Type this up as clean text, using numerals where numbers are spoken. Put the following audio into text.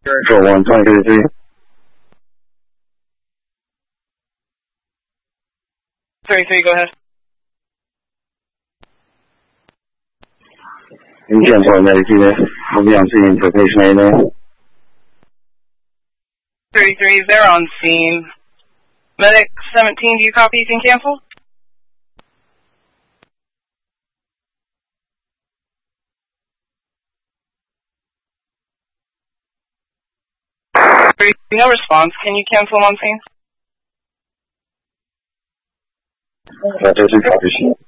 Control 1, 2033. Go ahead. Cancel medic unit. We'll be on scene for patient A now. 33, they're on scene. Medic 17, do you copy? You can cancel? No response. Can you cancel on scene? That's a copy sheet.